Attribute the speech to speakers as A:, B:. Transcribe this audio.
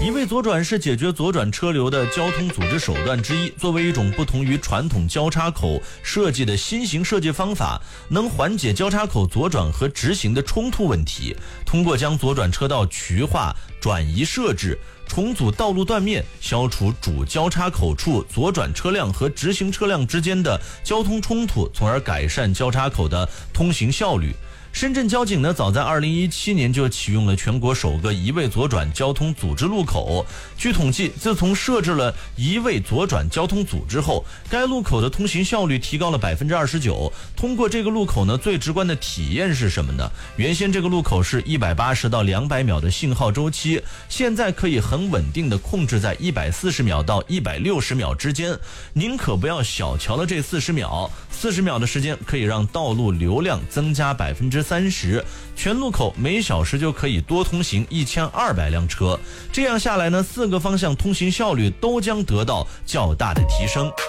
A: 一位左转是解决左转车流的交通组织手段之一，作为一种不同于传统交叉口设计的新型设计方法，能缓解交叉口左转和直行的冲突问题。通过将左转车道渠化、转移设置、重组道路断面，消除主交叉口处左转车辆和直行车辆之间的交通冲突，从而改善交叉口的通行效率。深圳交警呢，早在2017年就启用了全国首个一位左转交通组织路口。据统计，自从设置了一位左转交通组织后，该路口的通行效率提高了29%。通过这个路口呢，最直观的体验是什么呢？原先这个路口是180到200秒的信号周期，现在可以很稳定的控制在140秒到160秒之间。您可不要小瞧了这40秒，40秒的时间可以让道路流量增加30%，全路口每小时就可以多通行1200辆车。这样下来呢，4个方向通行效率都将得到较大的提升。